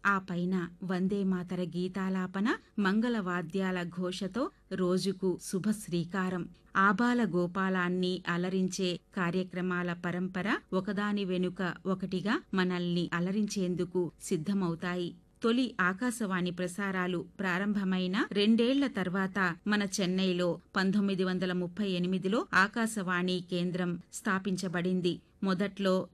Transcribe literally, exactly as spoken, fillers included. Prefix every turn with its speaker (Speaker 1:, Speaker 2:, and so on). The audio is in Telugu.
Speaker 1: ఆ పైన వందేమాతర గీతాలాపన, మంగళవాద్యాల ఘోషతో రోజుకు శుభ శ్రీకారం. ఆబాల గోపాలాన్ని అలరించే కార్యక్రమాల పరంపర ఒకదాని వెనుక ఒకటిగా మనల్ని అలరించేందుకు సిద్ధమవుతాయి. తొలి ఆకాశవాణి ప్రసారాలు ప్రారంభమైన రెండేళ్ల తర్వాత మన చెన్నైలో పంతొమ్మిది వందల ముప్పై ఎనిమిదిలో ఆకాశవాణి కేంద్రం స్థాపించబడింది. మొదట్లో